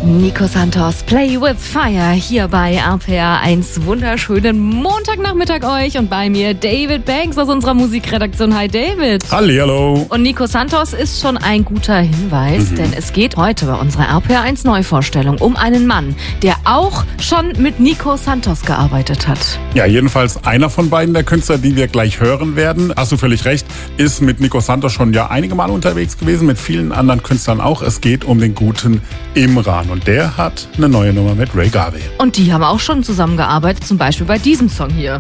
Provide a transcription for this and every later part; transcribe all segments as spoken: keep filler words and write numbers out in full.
Nico Santos, Play with Fire, hier bei R P R eins. Wunderschönen Montagnachmittag euch und bei mir David Banks aus unserer Musikredaktion. Hi David. Hallihallo. Und Nico Santos ist schon ein guter Hinweis, mhm. denn es geht heute bei unserer R P R eins Neuvorstellung um einen Mann, der auch schon mit Nico Santos gearbeitet hat. Ja, jedenfalls einer von beiden der Künstler, die wir gleich hören werden, hast du völlig recht, ist mit Nico Santos schon ja einige Mal unterwegs gewesen, mit vielen anderen Künstlern auch. Es geht um den guten Imran. Und der hat eine neue Nummer mit Ray Garvey. Und die haben auch schon zusammengearbeitet, zum Beispiel bei diesem Song hier.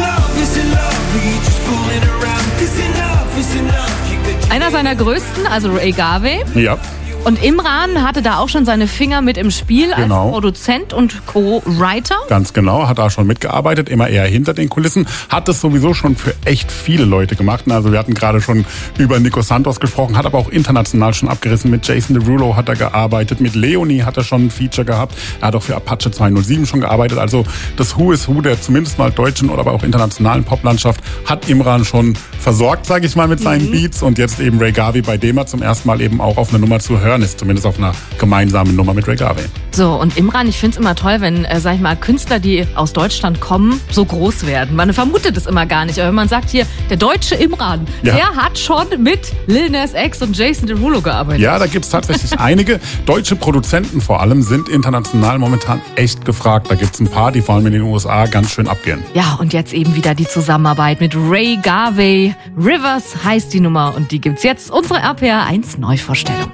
Einer seiner größten, also Ray Garvey. Ja. Und Imran hatte da auch schon seine Finger mit im Spiel genau. als Produzent und Co-Writer. Ganz genau, hat da schon mitgearbeitet, immer eher hinter den Kulissen. Hat das sowieso schon für echt viele Leute gemacht. Also wir hatten gerade schon über Nico Santos gesprochen, hat aber auch international schon abgerissen. Mit Jason Derulo hat er gearbeitet, mit Leonie hat er schon ein Feature gehabt. Er hat auch für Apache zweihundertsieben schon gearbeitet. Also das Who is Who der zumindest mal deutschen oder aber auch internationalen Poplandschaft hat Imran schon versorgt, sage ich mal, mit seinen mhm. Beats. Und jetzt eben Ray Garvey, bei dem er zum ersten Mal eben auch auf eine Nummer zu hören ist, zumindest auf einer gemeinsamen Nummer mit Ray Garvey. So, und Imran, ich finde es immer toll, wenn, äh, sag ich mal, Künstler, die aus Deutschland kommen, so groß werden. Man vermutet es immer gar nicht, aber wenn man sagt hier, der deutsche Imran, ja. der hat schon mit Lil Nas X und Jason Derulo gearbeitet. Ja, da gibt es tatsächlich einige. Deutsche Produzenten vor allem sind international momentan echt gefragt. Da gibt es ein paar, die vor allem in den U S A ganz schön abgehen. Ja, und jetzt eben wieder die Zusammenarbeit mit Ray Garvey. Rivers heißt die Nummer und die gibt's jetzt, unsere R P R eins Neuvorstellung.